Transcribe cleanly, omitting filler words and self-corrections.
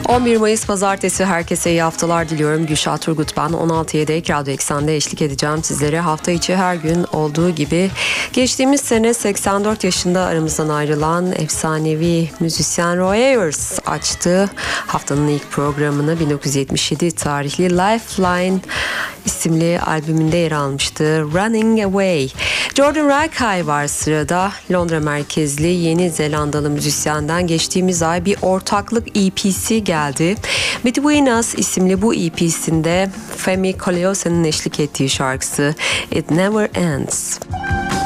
11 Mayıs Pazartesi, herkese iyi haftalar diliyorum. Gülşah Turgut ben. 16'ya dek Radyo Eksen'de eşlik edeceğim sizlere. Hafta içi her gün olduğu gibi geçtiğimiz sene 84 yaşında aramızdan ayrılan efsanevi müzisyen Roy Ayers açtı haftanın ilk programını. 1977 tarihli Lifeline isimli albümünde yer almıştı. Running Away. Jordan Rakei var sırada. Londra merkezli Yeni Zelandalı müzisyenden geçtiğimiz ay bir ortaklık EP'si geldi. Between Us isimli bu EP'sinde Femi Koleosa'nın eşlik ettiği şarkısı It Never Ends.